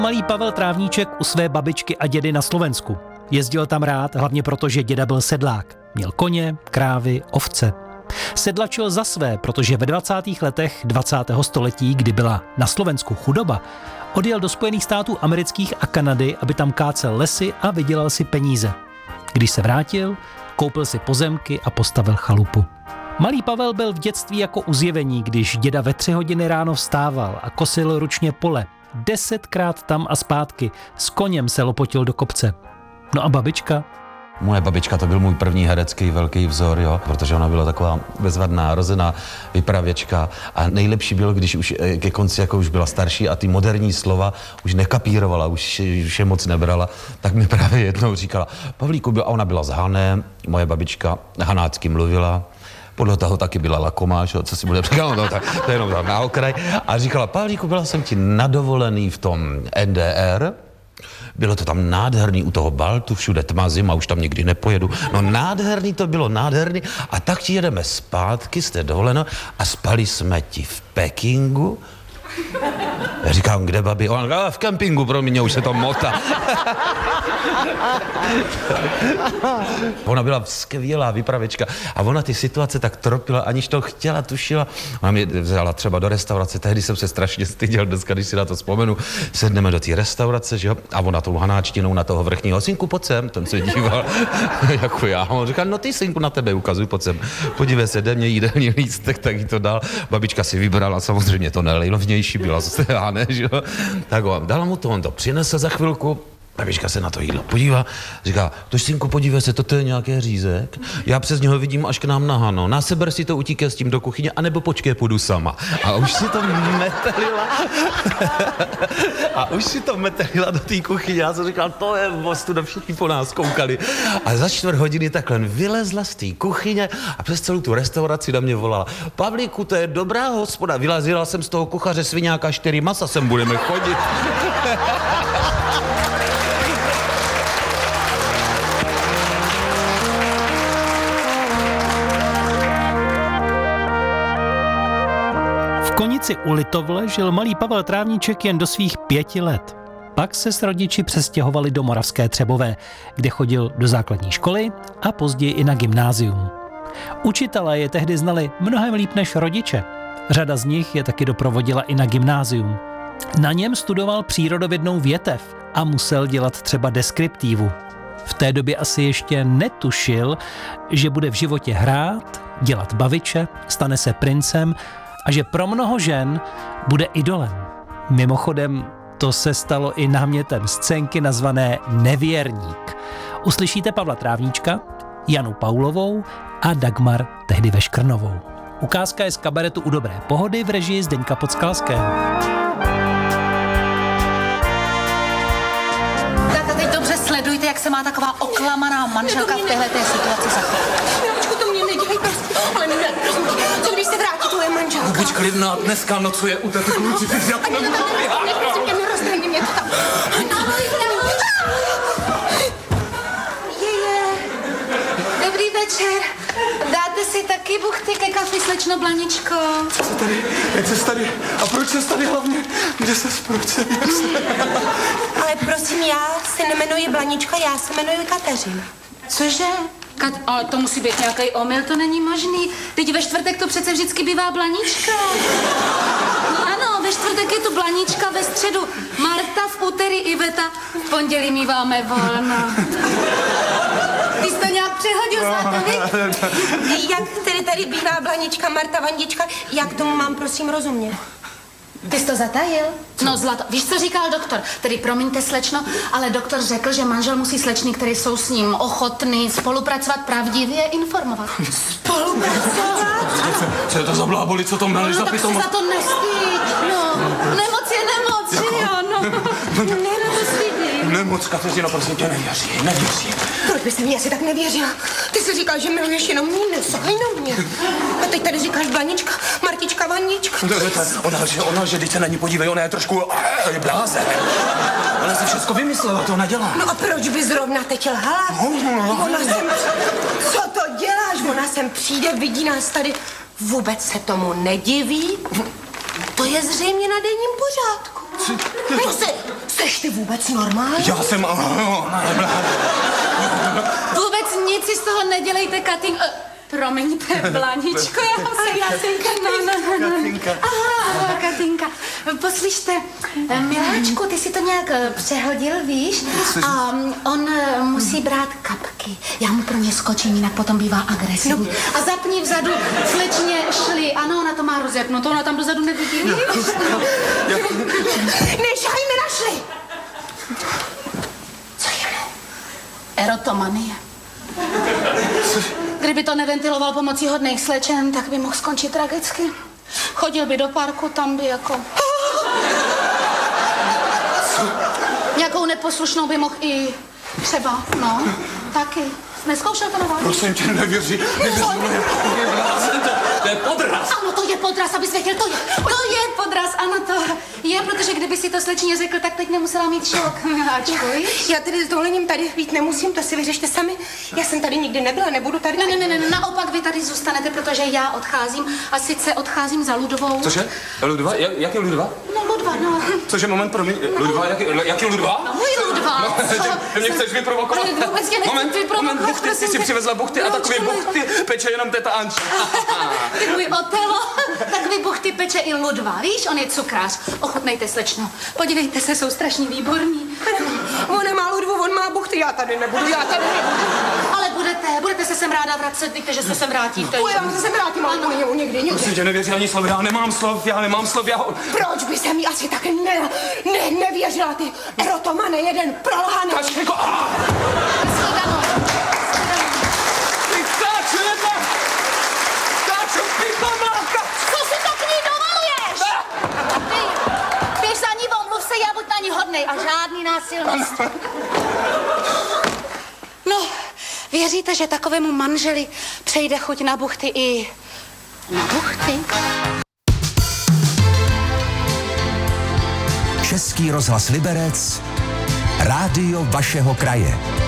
Malý Pavel Trávníček u své babičky a dědy na Slovensku. Jezdil tam rád, hlavně proto, že děda byl sedlák. Měl koně, krávy, ovce. Sedlačil za své, protože ve 20. letech 20. století, kdy byla na Slovensku chudoba, odjel do Spojených států amerických a Kanady, aby tam kácel lesy a vydělal si peníze. Když se vrátil, koupil si pozemky a postavil chalupu. Malý Pavel byl v dětství jako u zjevení, když děda ve 3 hodiny ráno vstával a kosil ručně pole. 10krát tam a zpátky, s koněm se lopotil do kopce. No a babička? Moje babička to byl můj první herecký velký vzor, jo, protože ona byla taková bezvadná, rozená vypravěčka a nejlepší bylo, když už ke konci jako už byla starší a ty moderní slova už nekapírovala, už je moc nebrala, tak mi právě jednou říkala, Pavlíku, a ona byla z Hané, moje babička hanácky mluvila, podle toho taky byla lakomá, co si bude říkat, no, tak, to je jenom na okraj, a říkala, Pavlíku, byla jsem ti nadovolený v tom NDR, bylo to tam nádherný u toho Baltu, všude tma, zima, už tam nikdy nepojedu. No nádherný to bylo, nádherný. A tak ti jedeme zpátky, jste dovoleno, a spali jsme ti v Pekingu. Já říkám, kde babi? Ona, v kempingu, pro mě už se to motá. Ona byla skvělá vypravěčka a ona ty situace tak tropila, aniž to chtěla, tušila. Ona mě vzala třeba do restaurace, tehdy jsem se strašně styděl, dneska, když si na to vzpomenu, sedneme do té restaurace, že jo, a ona tou hanáčtinou na toho vrchního, synku, pojď sem, ten se díval, jako já. A on říká, no ty, synku, na tebe ukazuj, pojď sem, podívej se, jde mě jídelní lístek, tak jí to dal. Babička si vybrala, samozřejmě to nejlevnější byla, já ne, že jo. Tak on dala mu to, on to přinesl za chvilku. Babička se na to jídlo podívá, říká, tož synku, podívej se, toto je nějaký řízek, já přes něho vidím až k nám na Hano, seber si to, utíkej s tím do kuchyně, anebo počkej, půjdu sama. A už si to metelila, do té kuchyně, já jsem říkal, to je ostuda, všichni po nás koukali. A za 4 hodiny takhle vylezla z té kuchyně a přes celou tu restauraci na mě volala, Pavlíku, to je dobrá hospoda, vylazila jsem z toho kuchaře sviňáka 4 masa, sem budeme chodit. V Konici u Litovle žil malý Pavel Trávníček jen do svých 5 let. Pak se s rodiči přestěhovali do Moravské Třebové, kde chodil do základní školy a později i na gymnázium. Učitelé je tehdy znali mnohem líp než rodiče. Řada z nich je taky doprovodila i na gymnázium. Na něm studoval přírodovědnou větev a musel dělat třeba deskriptivu. V té době asi ještě netušil, že bude v životě hrát, dělat baviče, stane se princem a že pro mnoho žen bude idolem. Mimochodem, to se stalo i námětem scénky nazvané Nevěrník. Uslyšíte Pavla Trávníčka, Janu Paulovou a Dagmar tehdy Veškrnovou. Ukázka je z kabaretu U dobré pohody v režii Zdeňka Podskalského. Tak teď dobře sledujte, jak se má taková oklamaná manželka v téhleté situaci zachovat. Miláčku, to mě nedělej, prostě. Ale ne, co když se vrátí tvoje manželka? Buď klidná, dneska nocuje u této kluci, já to nebudu Ne, prosím tě, neroztrhni mě to tam. Dobrý večer. Dáte si taky buchty ke kafi, slečno Blaničko? Co se tady, jak se tady, a proč se tady hlavně, kde se proč Ale prosím, já se nemenuji Blanička, já se jmenuji Kateřina. Cože? Ale to musí být nějaký omyl, to není možný. Teď ve čtvrtek to přece vždycky bývá Blanička. No ano, ve čtvrtek je tu Blanička, ve středu Marta, v úterý Iveta, v pondělí míváme volno. Ty jsi to nějak přehodil, Zlato, viď? Jak tedy tady bývá Blanička, Marta, Vandička, jak tomu mám prosím rozumět? Ty jsi to zatajil? No Zlato, víš, co říkal doktor? Tedy promiňte, slečno, ale doktor řekl, že manžel musí slečny, které jsou s ním ochotný spolupracovat, pravdivě informovat. Spolupracovat? Co je to za bláboli, co to meleš za pitomost? No tak se za to nestýď, no. Nemoc je nemoc, že jo, no. Nemoc, Kateřino, prosím tě, nevěří. Proč by se mi asi tak nevěřila? Ty jsi říkal, že miluješ jenom mě, nesahaj na mě. A teď tady říkáš Blanička, Martička, Vandička. Ona, že teď se na ní podívej, ona je trošku blázen. Ona si všechno vymyslela, to ona dělá. No a proč by zrovna teď lhala? Ona sem... Co to děláš? Ona sem přijde, vidí nás tady. Vůbec se tomu nediví? To je zřejmě na denním pořádku. No jsi vůbec normální? Já jsem... Vůbec nic si z toho nedělejte, Katinka. Promiňte, Blaničko, já jsem Katinka. No. Aha, Katinka. Poslyšte, miláčku, ty si to nějak přehodil, víš? A on musí brát kapky. Já mu pro ně skočím, jinak potom bývá agresivní. A zapni vzadu slečně šli. Ano, ona to má rozepnuto, ona tam dozadu nevidí. Nešaj mi našli! Co je mu? Erotomanie. Kdyby to neventiloval pomocí hodných slečen, tak by mohl skončit tragicky. Chodil by do parku, tam by jako... Nějakou neposlušnou by mohl i třeba, no, taky. Neskoušel to na vás? Prosím tě, nevěří. To je podraz. Ano, to je podraz, abys věděl, to je podraz, ano, to je, protože kdyby si to slečně řekl, tak teď nemusela mít šok. Miláčku, víš? Já tedy s dovolením tady být nemusím, to si vyřešte sami. Já jsem tady nikdy nebyla, nebudu tady... Ne, naopak vy tady zůstanete, protože já odcházím a sice odcházím za Ludovou. Cože? Ludva? Jak je Ludva? No, Ludva, no. Cože, moment, promiň. Ludva, jak je Ludva? No, můj Ludva. Ty mě chceš vyprovokovat? Ale vůbec tě nechci vyprovokovat, buchty, ty si přivezla buchty a takové buchty peče jenom teta Anča. Ty můj Otelo, takový buchty peče i Ludva, víš, on je cukrář. Ochutnejte, slečno. Podívejte se, jsou strašně výborní. On nemá Ludvu, on má buchty, já tady nebudu. Ale budete se sem ráda vracet, víte, že se sem vrátíte. Já se sem vrátím, ale po němu někdy. Prosím tě, nevěří ani slov, já nemám slov. Proč by se mi asi tak nevěřila, ty erotomane, jeden prolhaný. Kačko, Co si to k ní dovoluješ? Běž za ní, omluv se, já buď na ní hodnej a žádný násilnost. No, věříte, že takovému manželi přejde chuť na buchty i na buchty? Český rozhlas Liberec, rádio vašeho kraje.